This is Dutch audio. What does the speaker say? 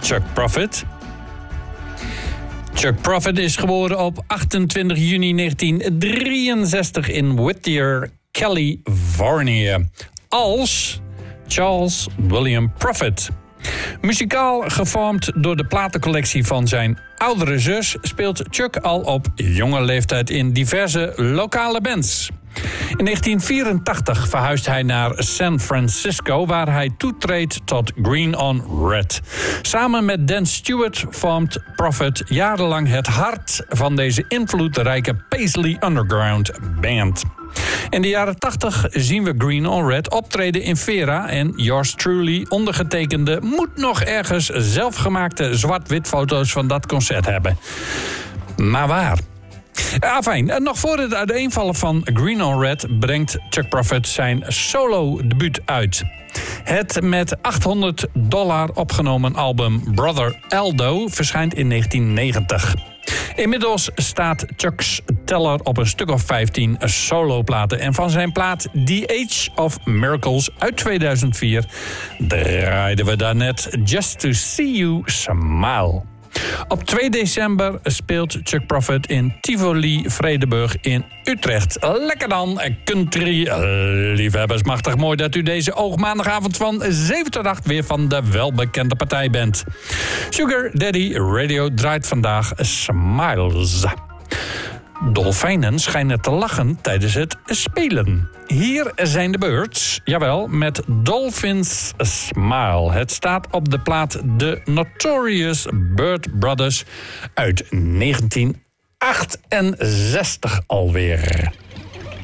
Chuck Prophet. Chuck Prophet is geboren op 28 juni 1963 in Whittier, Californië. Als Charles William Prophet. Muzikaal gevormd door de platencollectie van zijn oudere zus, speelt Chuck al op jonge leeftijd in diverse lokale bands. In 1984 verhuist hij naar San Francisco, waar hij toetreedt tot Green on Red. Samen met Dan Stewart vormt Prophet jarenlang het hart van deze invloedrijke Paisley Underground band. In de jaren 80 zien we Green on Red optreden in Vera en yours truly ondergetekende moet nog ergens zelfgemaakte zwart-wit foto's van dat concert hebben. Maar waar? Afijn, nog voor het uiteenvallen van Green on Red brengt Chuck Prophet zijn solo-debuut uit. Het met $800 opgenomen album Brother Aldo verschijnt in 1990. Inmiddels staat Chuck's teller op een stuk of 15 soloplaten. En van zijn plaat The Age of Miracles uit 2004 draaiden we daarnet Just to See You Smile. Op 2 december speelt Chuck Prophet in Tivoli Vredenburg in Utrecht. Lekker dan, country liefhebbers. Machtig mooi dat u deze oogmaandagavond van 7 tot 8 weer van de welbekende partij bent. Sugar Daddy Radio draait vandaag Smiles. Dolfijnen schijnen te lachen tijdens het spelen. Hier zijn de Birds, jawel, met Dolphins Smile. Het staat op de plaat The Notorious Bird Brothers uit 1968 alweer.